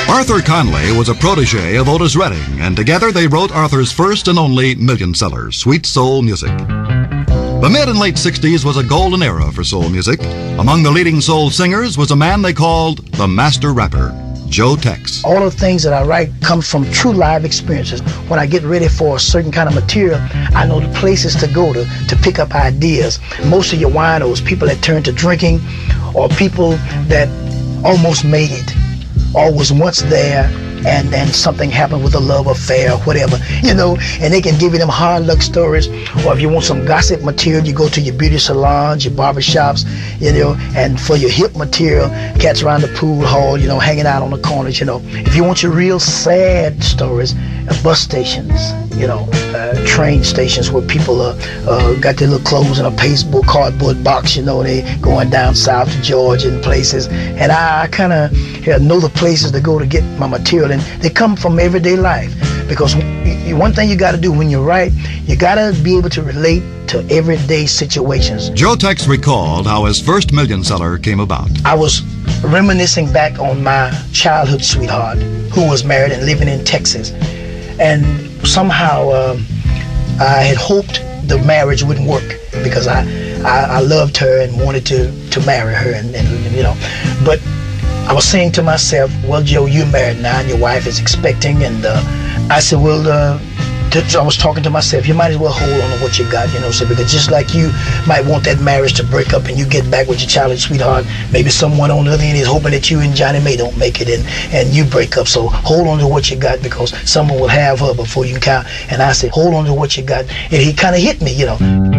Arthur Conley was a protege of Otis Redding, and together they wrote Arthur's first and only million seller, Sweet Soul Music. The mid and late 60s was a golden era for soul music. Among the leading soul singers was a man they called the Master Rapper, Joe Tex. All the things that I write come from true live experiences. When I get ready for a certain kind of material, I know the places to go to pick up ideas. Most of your winos, people that turn to drinking, or people that almost made it, or was once there, and then something happened with a love affair or whatever, and they can give you them hard luck stories. Or if you want some gossip material, you go to your beauty salons, your barbershops, and for your hip material, cats around the pool hall, hanging out on the corners, If you want your real sad stories, bus stations, train stations where people got their little clothes in a pasteboard, cardboard box, they going down south to Georgia and places. And I kind of know the places to go to get my material, and they come from everyday life. Because one thing you got to do when you write, you got to be able to relate to everyday situations. Joe Tex recalled how his first million seller came about. I was reminiscing back on my childhood sweetheart who was married and living in Texas. And somehow I had hoped the marriage wouldn't work because I loved her and wanted to marry her, and but I was saying to myself, well, Joe, you're married now and your wife is expecting, and I said, well, I was talking to myself, you might as well hold on to what you got, because just like you might want that marriage to break up and you get back with your childhood sweetheart, maybe someone on the other end is hoping that you and Johnny May don't make it and you break up. So hold on to what you got, because someone will have her before you can count. And I said, hold on to what you got. And he kind of hit me,